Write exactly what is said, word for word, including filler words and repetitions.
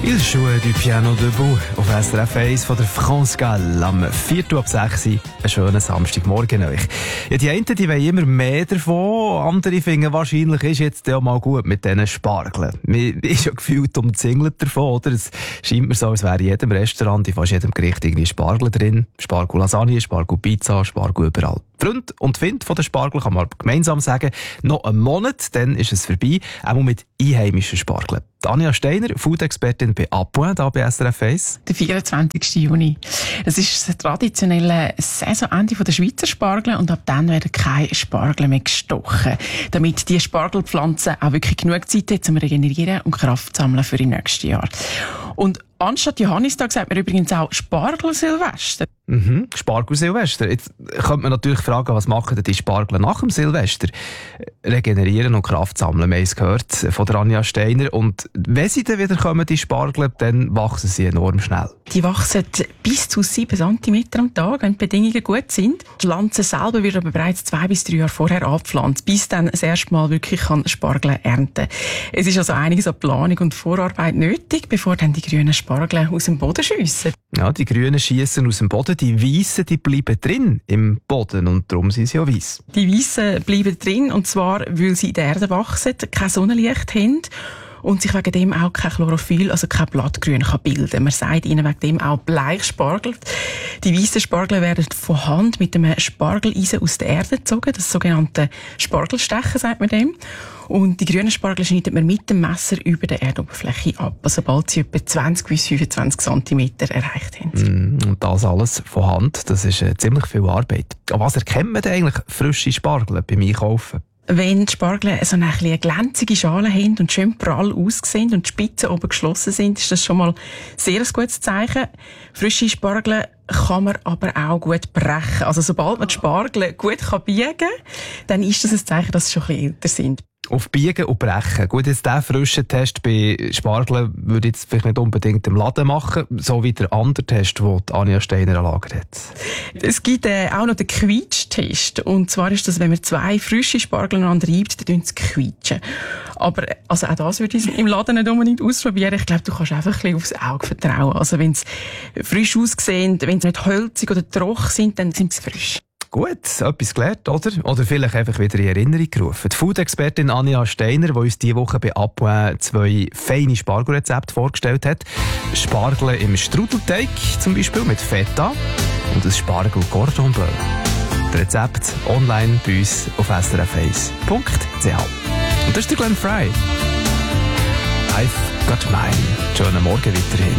Il joue du piano debout auf S R F eins von der France Gall am Viertel ab sechs. Einen schönen Samstagmorgen euch. Ja, die einen die wollen immer mehr davon, andere finden wahrscheinlich ist jetzt auch mal gut mit diesen Spargeln. Man ist ja gefühlt umzingelt davon, oder? Es scheint mir so, als wäre in jedem Restaurant, in fast jedem Gericht irgendwie Spargel drin. Spargel Lasagne, Spargel Pizza, Spargel überall. Freund und Find von den Spargel kann man gemeinsam sagen, noch einen Monat, dann ist es vorbei, auch mit einheimischen Spargeln. Anja Steiner, Food-Expertin bei Apoint, hier bei S R F eins. Der vierundzwanzigsten Juni. Das ist das traditionelle Saisonende der Schweizer Spargel und ab dann werden keine Spargel mehr gestochen. Damit die Spargelpflanze auch wirklich genug Zeit hat, zum Regenerieren und Kraft zu sammeln für das nächste Jahr. Und anstatt Johannistag sagt man übrigens auch Spargel-Silvester. Mhm, Spargel-Silvester. Jetzt könnte man natürlich fragen, was machen denn die Spargel nach dem Silvester? Regenerieren und Kraft sammeln, wir haben es gehört von der Anja Steiner. Und wenn sie dann wieder kommen, die Spargel, dann wachsen sie enorm schnell. Die wachsen bis zu sieben Zentimeter am Tag, wenn die Bedingungen gut sind. Die Pflanze selber wird aber bereits zwei bis drei Jahre vorher angepflanzt, bis dann das erste Mal wirklich kann Spargel ernten. Es ist also einiges an Planung und Vorarbeit nötig, bevor dann die grünen Spargel aus dem Boden schiessen. Ja, die Grünen schiessen aus dem Boden, die Weissen, die bleiben drin im Boden und darum sind sie ja weiss. Die Weissen bleiben drin und zwar, weil sie in der Erde wachsen, kein Sonnenlicht haben und sich wegen dem auch kein Chlorophyll, also kein Blattgrün kann bilden. Man sagt ihnen wegen dem auch Bleichspargel. Die weißen Spargel werden von Hand mit einem Spargeleisen aus der Erde gezogen, das sogenannte Spargelstechen, sagt man dem. Und die grünen Spargel schneidet man mit dem Messer über der Erdoberfläche ab, sobald sie etwa zwanzig bis fünfundzwanzig Zentimeter erreicht haben. Mm, und das alles von Hand, das ist äh, ziemlich viel Arbeit. Aber was erkennt man denn eigentlich frische Spargel beim Einkaufen? Wenn die Spargel so eine, eine glänzige Schale haben und schön prall aussehen und die Spitzen oben geschlossen sind, ist das schon mal sehr ein gutes Zeichen. Frische Spargel kann man aber auch gut brechen. Also sobald man die Spargel gut biegen kann, dann ist das ein Zeichen, dass sie schon ein bisschen älter sind. Auf Biegen und Brechen. Gut, jetzt diesen frischen Test bei Spargeln würde ich jetzt vielleicht nicht unbedingt im Laden machen, so wie der andere Test, den Anja Steiner erlagert hat. Es gibt äh, auch noch den Quietsch-Test. Und zwar ist das, wenn man zwei frische Spargel aneinander reibt, dann tun sie quietschen. Aber also auch das würde ich im Laden nicht unbedingt ausprobieren. Ich glaube, du kannst einfach ein bisschen aufs Auge vertrauen. Also wenn sie frisch aussehen, wenn sie nicht hölzig oder trocken sind, dann sind sie frisch. Gut, etwas gelernt, oder? Oder vielleicht einfach wieder in Erinnerung gerufen. Die Food-Expertin Anja Steiner, die uns diese Woche bei Apoint zwei feine Spargelrezepte vorgestellt hat. Spargel im Strudelteig, zum Beispiel mit Feta. Und ein Spargel Cordon Bleu. Das Rezept online bei uns auf s r f eins punkt c h. Und das ist der Glenn Frey. I've got mine. Schönen Morgen weiterhin.